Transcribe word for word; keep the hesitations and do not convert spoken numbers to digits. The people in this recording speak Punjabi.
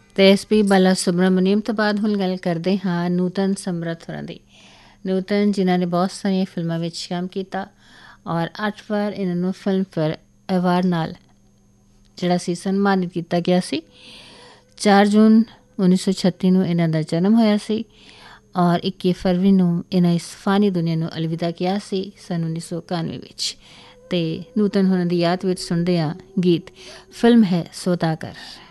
ਅਤੇ ਐਸ ਪੀ ਬਾਲਾ ਸੁਬਰਾਮਨੀਅਮ ਤੋਂ ਬਾਅਦ ਹੁਣ ਗੱਲ ਕਰਦੇ ਹਾਂ ਨੂਤਨ ਸਮਰਥ ਹੋਰਾਂ ਦੀ। ਨੂਤਨ ਜਿਨ੍ਹਾਂ ਨੇ ਬਹੁਤ ਸਾਰੀਆਂ ਫਿਲਮਾਂ ਵਿੱਚ ਕੰਮ ਕੀਤਾ ਔਰ ਅੱਠ ਵਾਰ ਇਹਨਾਂ ਨੂੰ ਫਿਲਮਫੇਅਰ ਐਵਾਰਡ ਨਾਲ ਜਿਹੜਾ ਸੀ ਸਨਮਾਨਿਤ ਕੀਤਾ ਗਿਆ ਸੀ। ਚਾਰ ਜੂਨ ਉੱਨੀ ਸੌ ਛੱਤੀ ਨੂੰ ਇਹਨਾਂ ਦਾ ਜਨਮ ਹੋਇਆ ਸੀ ਔਰ ਇੱਕੀ ਫਰਵਰੀ ਨੂੰ ਇਹਨਾਂ ਇਸ ਫਾਨੀ ਦੁਨੀਆ ਨੂੰ ਅਲਵਿਦਾ ਕਿਹਾ ਸੀ ਸੰਨ ਉੱਨੀ ਸੌ ਇਕਾਨਵੇਂ ਵਿੱਚ। ਅਤੇ ਨੂਤਨ ਹੋਰਾਂ ਦੀ ਯਾਦ ਵਿੱਚ ਸੁਣਦੇ ਹਾਂ ਗੀਤ ਫਿਲਮ ਹੈ ਸੌਦਾਗਰ।